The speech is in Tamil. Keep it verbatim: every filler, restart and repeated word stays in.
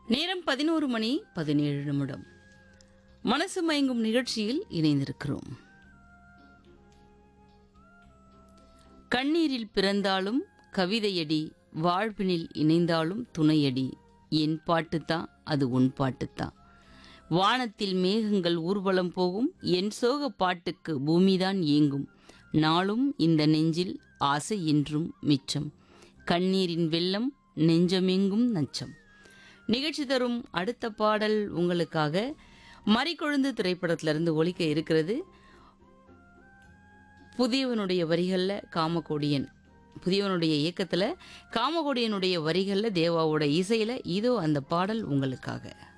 நேரம் பதினோரு மணி பதினேழு நிமிடம். மனசு மயங்கும் நிகழ்ச்சியில் இணைந்திருக்கிறோம். கண்ணீரில் பிறந்தாலும் கவிதையடி, வாழ்வினில் இணைந்தாலும் துணையடி. என் பாட்டுத்தான் அது உன் பாட்டுத்தான். வானத்தில் மேகங்கள் ஊர்வலம் போகும், என் சோக பாட்டுக்கு பூமிதான் ஏங்கும். நாளும் இந்த நெஞ்சில் ஆசை என்றும் மிச்சம். கண்ணீரின் வெள்ளம் நெஞ்சமெங்கும் நச்சம். நிகழ்ச்சி தரும் அடுத்த பாடல் உங்களுக்காக மறிக்கொழுந்து திரைப்படத்திலிருந்து ஒலிக்க இருக்கிறது. புதியவனுடைய வரிகளில் காமகோடியன், புதியவனுடைய இயக்கத்தில் காமகோடியனுடைய வரிகளில் தேவாவோட இசையில் இதோ அந்த பாடல் உங்களுக்காக.